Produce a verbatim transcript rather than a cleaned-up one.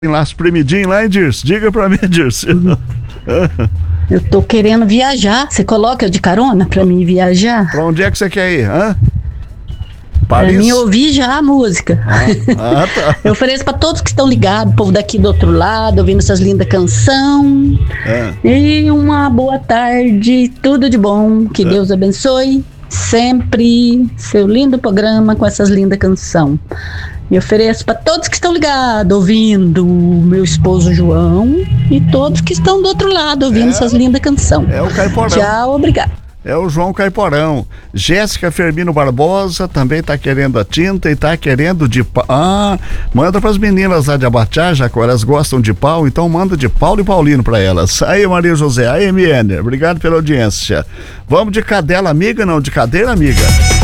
Tem lá as premidinhas lá, hein, Dirce? Diga pra mim, Dirce. Eu tô querendo viajar. Você coloca eu de carona pra mim viajar? Pra onde é que você quer ir, hã? Pra Paris? mim ouvir já a música. Ah, ah, tá. Eu ofereço pra todos que estão ligados, o povo daqui do outro lado, ouvindo essas lindas canções. É. E uma boa tarde, tudo de bom. Que É. Deus abençoe sempre seu lindo programa com essas lindas canções. E ofereço para todos que estão ligados, ouvindo meu esposo João e todos que estão do outro lado, ouvindo É. essas lindas canções. É o Caiporão. Tchau, obrigado. É o João Caiporão. Jéssica Firmino Barbosa também tá querendo a tinta e tá querendo de pau. Ah, manda pras meninas lá de Abaté, já que elas gostam de pau, então manda de Paulo e Paulino pra elas. Aí, Maria José, aí, M N, obrigado pela audiência. Vamos de cadela amiga, não de cadeira amiga.